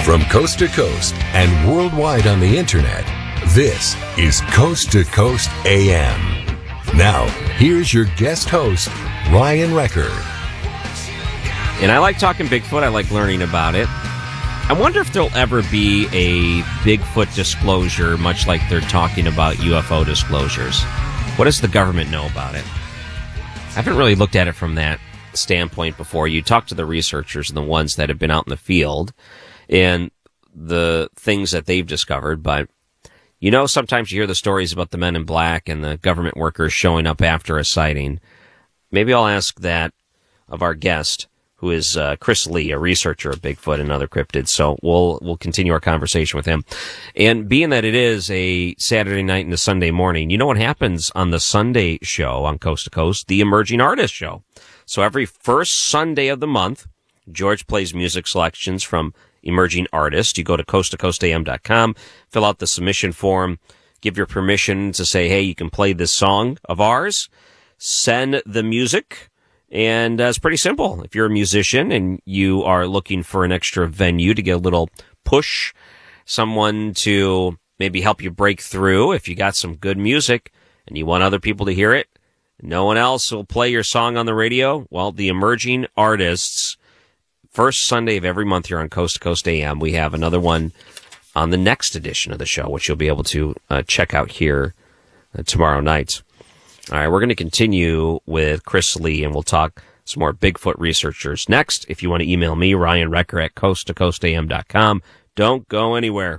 From coast to coast and worldwide on the internet, this is Coast to Coast AM. Now, here's your guest host, Ryan Recker. And I like talking Bigfoot. I like learning about it. I wonder if there'll ever be a Bigfoot disclosure, much like they're talking about UFO disclosures. What does the government know about it? I haven't really looked at it from that standpoint before. You talk to the researchers and the ones that have been out in the field and the things that they've discovered, but you know, sometimes you hear the stories about the men in black and the government workers showing up after a sighting. Maybe I'll ask that of our guest, who is Chris Lee, a researcher of Bigfoot and other cryptids. So we'll continue our conversation with him. And being that it is a Saturday night and a Sunday morning, you know what happens on the Sunday show on Coast to Coast? The Emerging Artist Show. So every first Sunday of the month, George plays music selections from emerging artists. You go to coasttocoastam.com, fill out the submission form, give your permission to say, hey, you can play this song of ours, send the music, and it's pretty simple. If you're a musician and you are looking for an extra venue to get a little push, someone to maybe help you break through, if you got some good music and you want other people to hear it, no one else will play your song on the radio, well, the Emerging Artists, first Sunday of every month here on Coast to Coast AM. We have another one on the next edition of the show, which you'll be able to check out here tomorrow night. All right, we're going to continue with Chris Lee, and we'll talk some more Bigfoot researchers next. If you want to email me, Ryan Recker at coasttocoastam.com. Don't go anywhere.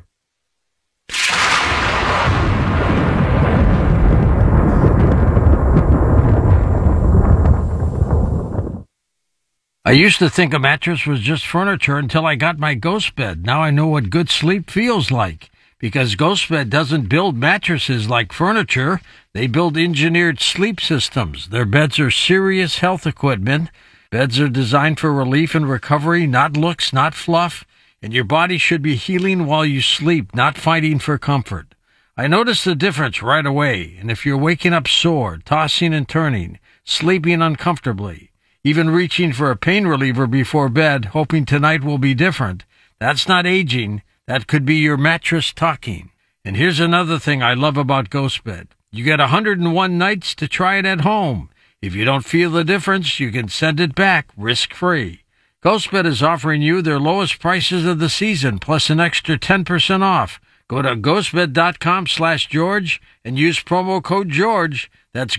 I used to think a mattress was just furniture until I got my Ghost Bed. Now I know what good sleep feels like. Because Ghost Bed doesn't build mattresses like furniture. They build engineered sleep systems. Their beds are serious health equipment. Beds are designed for relief and recovery, not looks, not fluff. And your body should be healing while you sleep, not fighting for comfort. I noticed the difference right away. And if you're waking up sore, tossing and turning, sleeping uncomfortably, even reaching for a pain reliever before bed, hoping tonight will be different, that's not aging. That could be your mattress talking. And here's another thing I love about Ghost Bed. You get 101 nights to try it at home. If you don't feel the difference, you can send it back risk-free. Ghost Bed is offering you their lowest prices of the season, plus an extra 10% off. Go to ghostbed.com/George and use promo code George. That's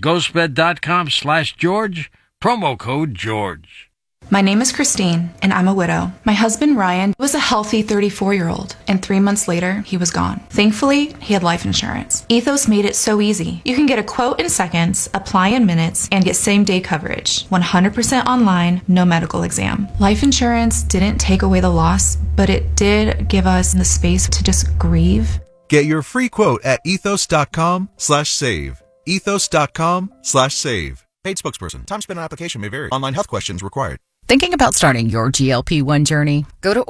ghostbed.com/George. Promo code George. My name is Christine, and I'm a widow. My husband, Ryan, was a healthy 34-year-old, and 3 months later, he was gone. Thankfully, he had life insurance. Ethos made it so easy. You can get a quote in seconds, apply in minutes, and get same-day coverage. 100% online, no medical exam. Life insurance didn't take away the loss, but it did give us the space to just grieve. Get your free quote at ethos.com/save. Ethos.com/save. Paid spokesperson. Time spent on application may vary. Online health questions required. Thinking about starting your GLP-1 journey? Go to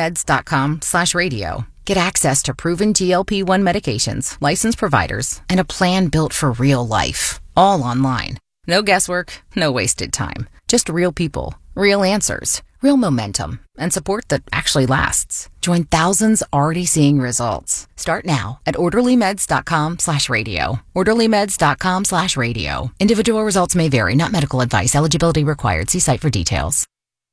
orderlymeds.com/radio. Get access to proven GLP-1 medications, licensed providers, and a plan built for real life. All online. No guesswork, no wasted time. Just real people, real answers, real momentum, and support that actually lasts. Join thousands already seeing results. Start now at orderlymeds.com/radio. orderlymeds.com/radio. Individual results may vary, not medical advice. Eligibility required. See site for details.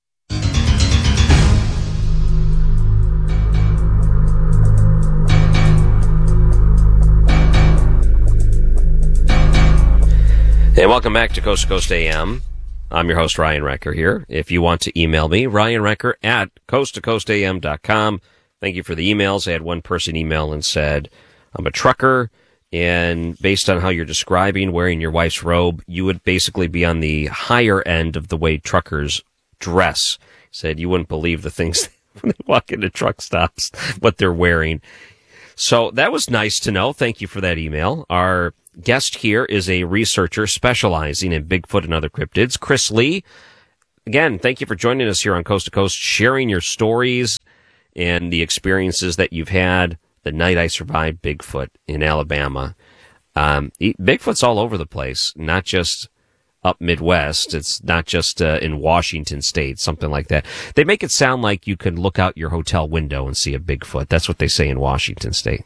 Hey, welcome back to Coast to Coast AM. I'm your host, Ryan Recker here. If you want to email me, Ryan Recker at coasttocoastam.com. Thank you for the emails. I had one person email and said, I'm a trucker, and based on how you're describing wearing your wife's robe, you would basically be on the higher end of the way truckers dress. He said you wouldn't believe the things when they walk into truck stops, what they're wearing. So that was nice to know. Thank you for that email. Our guest here is a researcher specializing in Bigfoot and other cryptids, Chris Lee. Again, thank you for joining us here on Coast to Coast, sharing your stories and the experiences that you've had the night I survived Bigfoot in Alabama. Bigfoot's all over the place, not just up Midwest. It's not just in Washington State, something like that. They make it sound like you can look out your hotel window and see a Bigfoot. That's what they say in Washington State.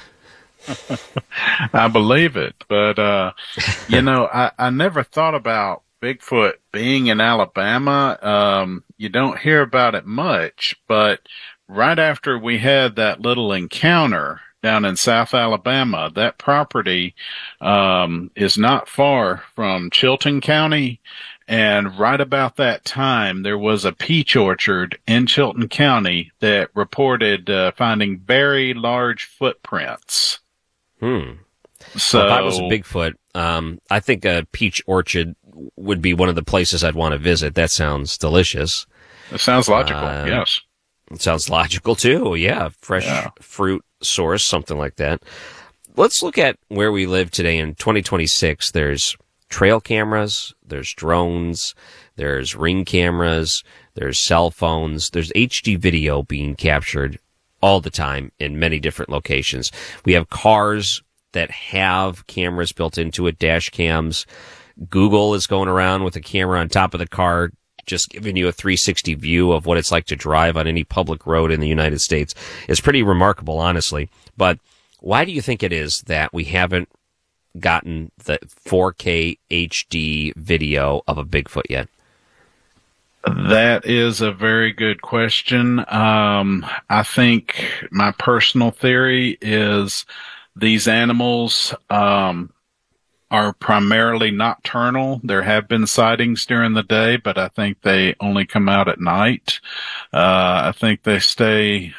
I believe it, but I never thought about Bigfoot being in Alabama. You don't hear about it much, but right after we had that little encounter down in South Alabama, that property is not far from Chilton County. And right about that time, there was a peach orchard in Chilton County that reported finding very large footprints. So well, if I was a Bigfoot, I think a peach orchard would be one of the places I'd want to visit. That sounds delicious. It sounds logical, yes. It sounds logical, too. Yeah, fresh fruit source, something like that. Let's look at where we live today in 2026. There's trail cameras, there's drones, there's ring cameras, there's cell phones, there's HD video being captured all the time in many different locations. We have cars that have cameras built into it, dash cams. Google is going around with a camera on top of the car, just giving you a 360 view of what it's like to drive on any public road in the United States. It's pretty remarkable, honestly. But why do you think it is that we haven't gotten the 4K HD video of a Bigfoot yet? That is a very good question. I think my personal theory is these animals are primarily nocturnal. There have been sightings during the day, but I think they only come out at night. I think they stay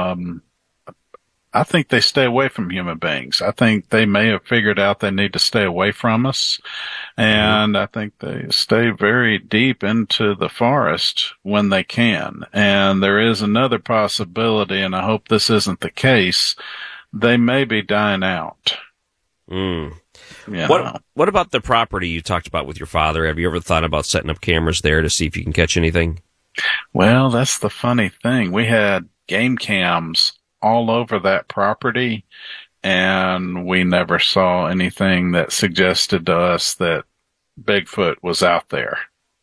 away from human beings. I think they may have figured out they need to stay away from us. And I think they stay very deep into the forest when they can. And there is another possibility, and I hope this isn't the case. They may be dying out. What about the property you talked about with your father? Have you ever thought about setting up cameras there to see if you can catch anything? Well, that's the funny thing. We had game cams all over that property, and we never saw anything that suggested to us that Bigfoot was out there,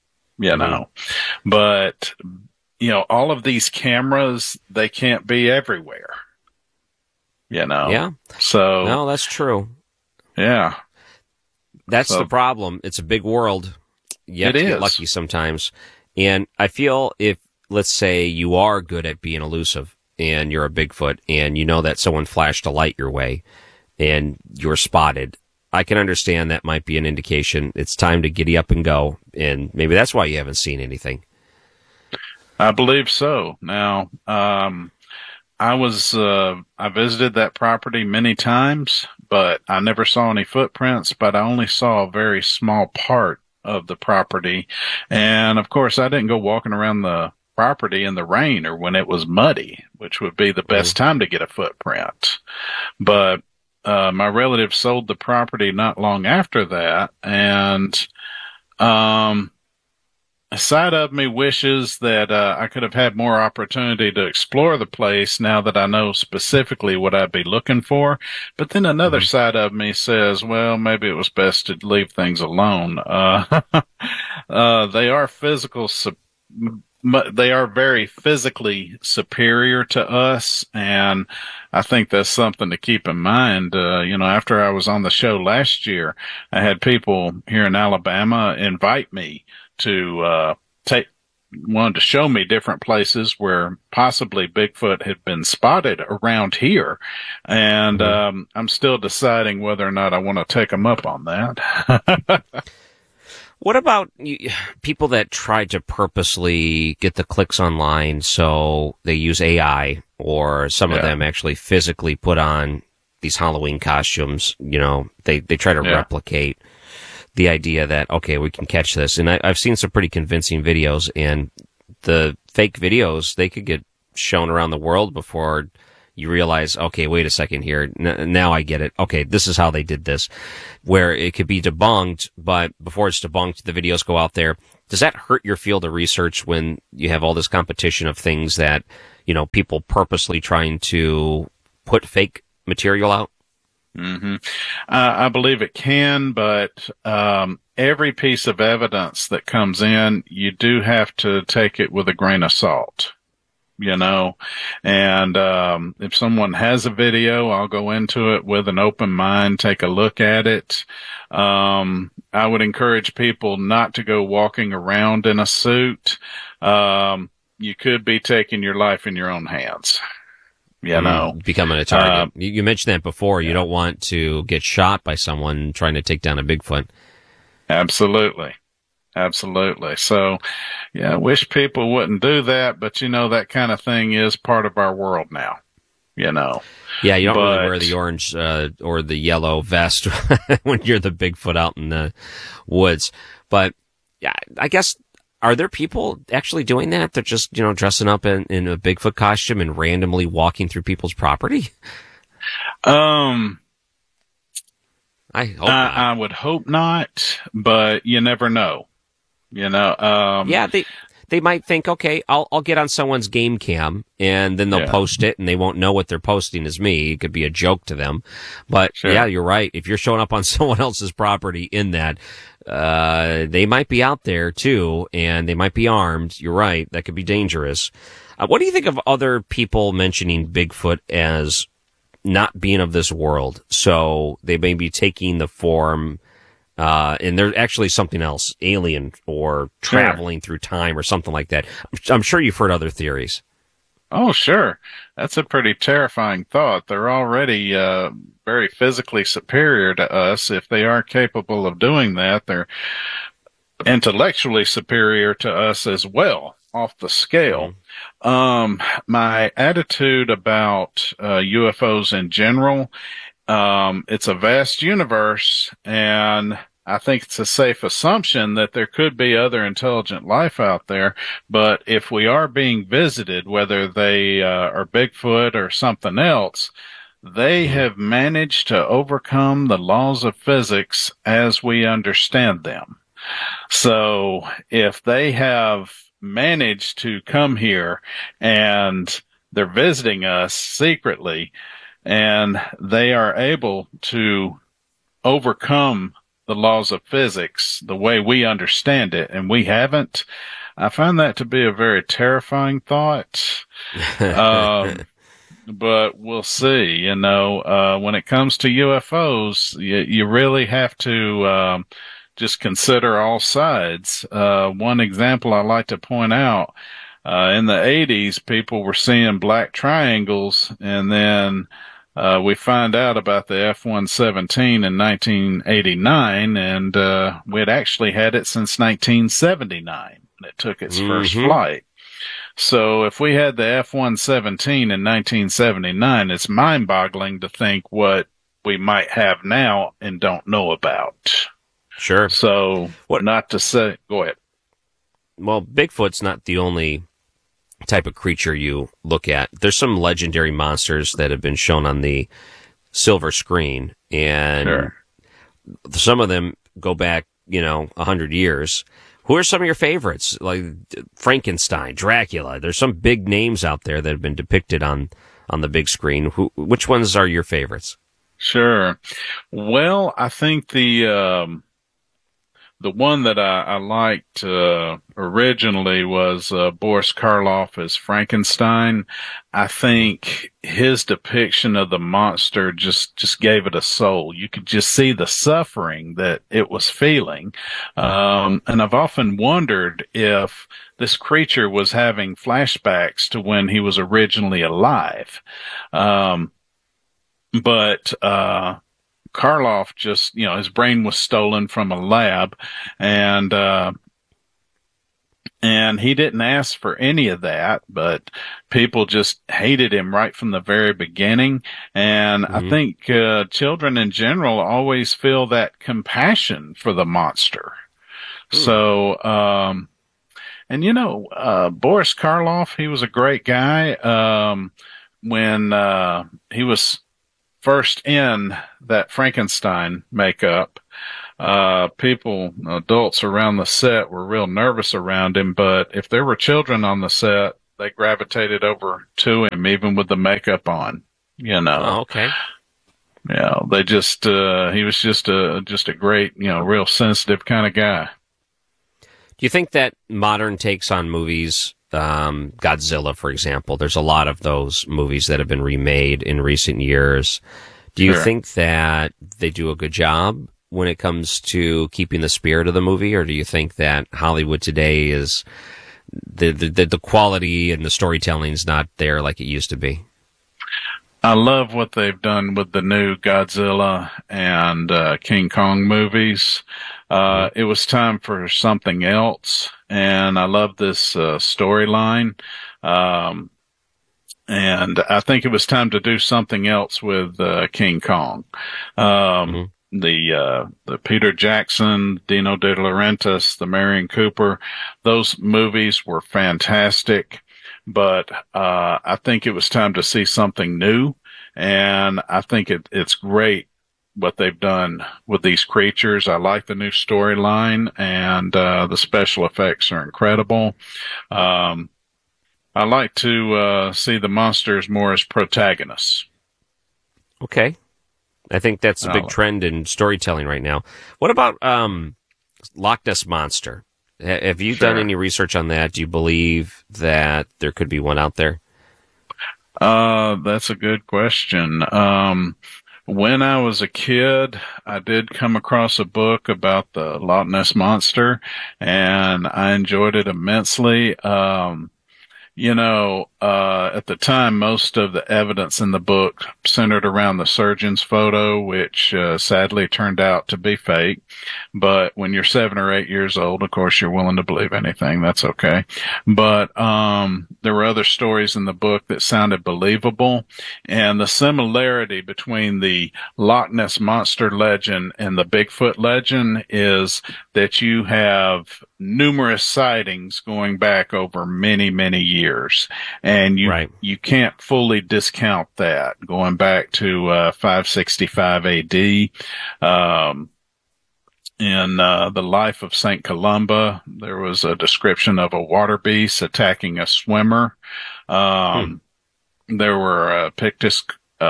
But, all of these cameras, they can't be everywhere, Yeah. So. No, that's true. Yeah. That's the problem. It's a big world. You have to get lucky sometimes. And I feel if, let's say, you are good at being elusive and you're a Bigfoot and you know that someone flashed a light your way and you're spotted, I can understand that might be an indication it's time to giddy up and go. And maybe that's why you haven't seen anything. I believe so. Now, I visited that property many times, but I never saw any footprints, but I only saw a very small part of the property. And of course, I didn't go walking around the property in the rain or when it was muddy, which would be the best time to get a footprint. But, my relative sold the property not long after that. And, a side of me wishes that I could have had more opportunity to explore the place now that I know specifically what I'd be looking for. But then another side of me says, well, maybe it was best to leave things alone. They are they are very physically superior to us, and I think that's something to keep in mind. After I was on the show last year, I had people here in Alabama invite me to wanted to show me different places where possibly Bigfoot had been spotted around here. And I'm still deciding whether or not I want to take them up on that. What about people that try to purposely get the clicks online, so they use AI, or some of them actually physically put on these Halloween costumes? They try to replicate the idea that, okay, we can catch this. And I've seen some pretty convincing videos, and the fake videos, they could get shown around the world before you realize, okay, wait a second here. Now I get it. Okay, this is how they did this. Where it could be debunked, but before it's debunked, the videos go out there. Does that hurt your field of research when you have all this competition of things that, people purposely trying to put fake material out? I believe it can, but every piece of evidence that comes in, you do have to take it with a grain of salt, and if someone has a video, I'll go into it with an open mind, take a look at it. I would encourage people not to go walking around in a suit. You could be taking your life in your own hands. Becoming a target. You mentioned that before. You don't want to get shot by someone trying to take down a Bigfoot. Absolutely. So, I wish people wouldn't do that, but that kind of thing is part of our world now, Yeah, you don't really wear the orange or the yellow vest when you're the Bigfoot out in the woods. But yeah, I guess, are there people actually doing that? They're just, dressing up in a Bigfoot costume and randomly walking through people's property? I hope not. I would hope not, but you never know. Yeah, they might think, okay, I'll get on someone's game cam, and then they'll post it, and they won't know what they're posting is me. It could be a joke to them. But yeah, you're right. If you're showing up on someone else's property in that, they might be out there too, and they might be armed. You're right. That could be dangerous. What do you think of other people mentioning Bigfoot as not being of this world? So they may be taking the form, and they're actually something else, alien or traveling through time or something like that. I'm sure you've heard other theories. Oh, sure. That's a pretty terrifying thought. They're already very physically superior to us. If they are capable of doing that, they're intellectually superior to us as well, off the scale. My attitude about UFOs in general, it's a vast universe, and I think it's a safe assumption that there could be other intelligent life out there. But if we are being visited, whether they are Bigfoot or something else, they have managed to overcome the laws of physics as we understand them. So if they have managed to come here and they're visiting us secretly, and they are able to overcome the laws of physics the way we understand it, and we haven't, I find that to be a very terrifying thought. But we'll see. When it comes to UFOs, you really have to just consider all sides. One example I like to point out, in the 80s, people were seeing black triangles, and then we find out about the F-117 in 1989, and we had actually had it since 1979. It took its first flight. So if we had the F-117 in 1979, it's mind-boggling to think what we might have now and don't know about. Sure. So, not to say, go ahead. Well, Bigfoot's not the only type of creature you look at. There's some legendary monsters that have been shown on the silver screen, and some of them go back, 100 years. Who are some of your favorites? Like Frankenstein, Dracula. There's some big names out there that have been depicted on the big screen. Which ones are your favorites? Sure. Well, I think the one that I liked originally was Boris Karloff as Frankenstein. I think his depiction of the monster just gave it a soul. You could just see the suffering that it was feeling. And I've often wondered if this creature was having flashbacks to when he was originally alive. But Karloff just, his brain was stolen from a lab, and he didn't ask for any of that, but people just hated him right from the very beginning. And I think children in general always feel that compassion for the monster. So, Boris Karloff, he was a great guy. When he was first in that Frankenstein makeup, adults around the set were real nervous around him, but if there were children on the set, they gravitated over to him, even with the makeup on, Oh, okay. Yeah, they just he was just a great, real sensitive kind of guy. Do you think that modern takes on movies, Godzilla, for example, there's a lot of those movies that have been remade in recent years. Do you Sure. think that they do a good job when it comes to keeping the spirit of the movie, or do you think that Hollywood today is the quality and the storytelling is not there like it used to be? I love what they've done with the new Godzilla and King Kong movies. It was time for something else, and I love this storyline. And I think it was time to do something else with King Kong. The Peter Jackson, Dino De Laurentiis, the Marion Cooper, those movies were fantastic. But I think it was time to see something new, and I think it's great what they've done with these creatures. I like the new storyline, and the special effects are incredible. I like to see the monsters more as protagonists. Okay. I think that's a big trend in storytelling right now. What about Loch Ness Monster? Have you done any research on that? Do you believe that there could be one out there? That's a good question. When I was a kid, I did come across a book about the Loch Ness Monster, and I enjoyed it immensely. At the time, most of the evidence in the book centered around the surgeon's photo, which sadly turned out to be fake. But when you're 7 or 8 years old, of course, you're willing to believe anything. That's okay. But there were other stories in the book that sounded believable. And the similarity between the Loch Ness Monster legend and the Bigfoot legend is that you have numerous sightings going back over many, many years. And you can't fully discount that going back to 565 AD. In the life of St. Columba, there was a description of a water beast attacking a swimmer. There were Pictish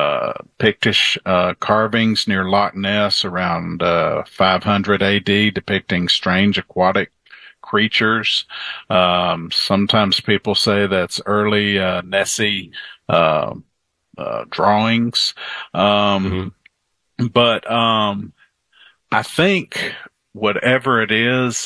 carvings near Loch Ness around 500 AD depicting strange aquatic creatures. Sometimes people say that's early Nessie drawings. But I think whatever it is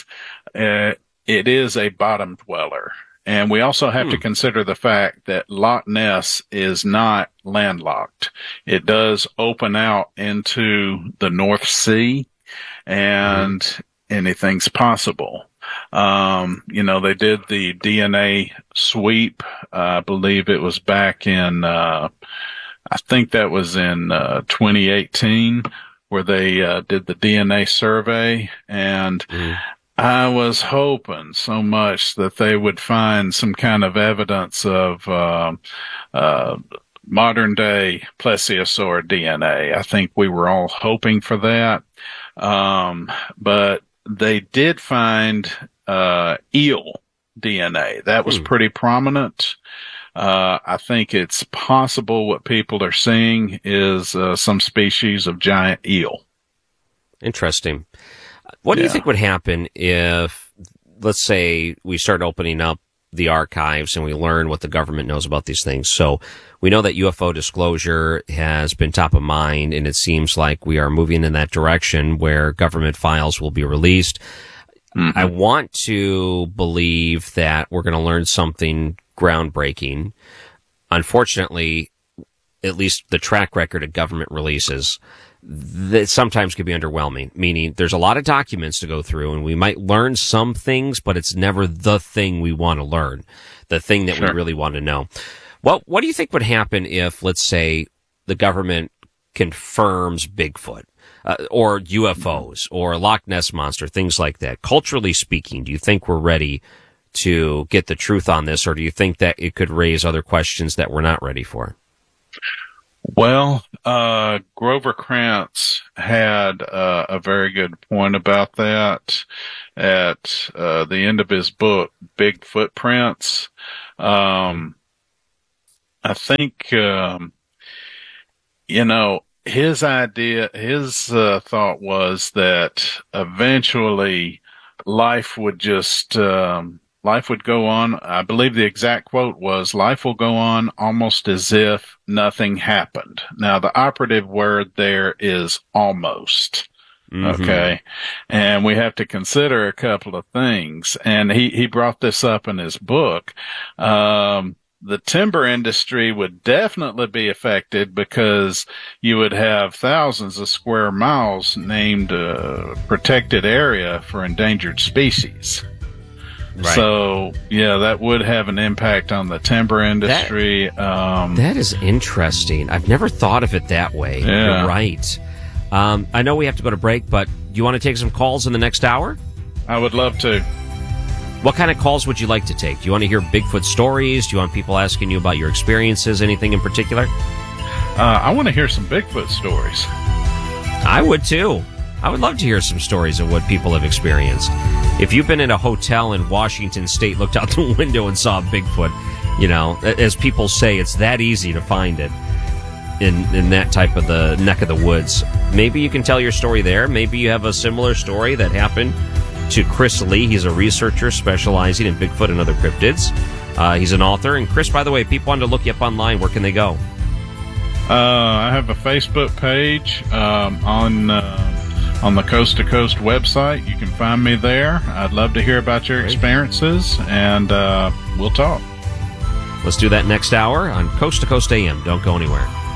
a bottom dweller. And we also have to consider the fact that Loch Ness is not landlocked. It does open out into the North Sea, and anything's possible. They did the DNA sweep. I believe it was back in, I think that was in 2018, where they did the DNA survey, and I was hoping so much that they would find some kind of evidence of modern day plesiosaur DNA. I think we were all hoping for that. But they did find eel DNA. That was pretty prominent. I think it's possible what people are seeing is some species of giant eel. Interesting. What do you think would happen if, let's say, we start opening up the archives and we learn what the government knows about these things? So we know that UFO disclosure has been top of mind, and it seems like we are moving in that direction where government files will be released. I want to believe that we're going to learn something groundbreaking. Unfortunately, at least the track record of government releases, that sometimes can be underwhelming, meaning there's a lot of documents to go through, and we might learn some things, but it's never the thing we want to learn, the thing that we really want to know. What do you think would happen if, let's say, the government confirms Bigfoot? Or UFOs, or Loch Ness Monster, things like that. Culturally speaking, do you think we're ready to get the truth on this, or do you think that it could raise other questions that we're not ready for? Well, Grover Krantz had a very good point about that at the end of his book, Big Footprints. I think, his idea, his thought was that eventually life would life would go on. I believe the exact quote was, life will go on almost as if nothing happened. Now, the operative word there is almost. Mm-hmm. Okay. And we have to consider a couple of things. And he brought this up in his book. The timber industry would definitely be affected because you would have thousands of square miles named protected area for endangered species. Right. So, yeah, that would have an impact on the timber industry. That is interesting. I've never thought of it that way. Yeah. You're right. I know we have to go to break, but do you want to take some calls in the next hour? I would love to. What kind of calls would you like to take? Do you want to hear Bigfoot stories? Do you want people asking you about your experiences? Anything in particular? I want to hear some Bigfoot stories. I would too. I would love to hear some stories of what people have experienced. If you've been in a hotel in Washington State, looked out the window and saw Bigfoot, you know, as people say, it's that easy to find it in that type of the neck of the woods. Maybe you can tell your story there. Maybe you have a similar story that happened to Chris Lee. He's a researcher specializing in Bigfoot and other cryptids. He's an author. And Chris, by the way, if people want to look you up online, where can they go? I have a Facebook page on the Coast to Coast website. You can find me there. I'd love to hear about your experiences, and we'll talk. Let's do that next hour on Coast to Coast AM. Don't go anywhere.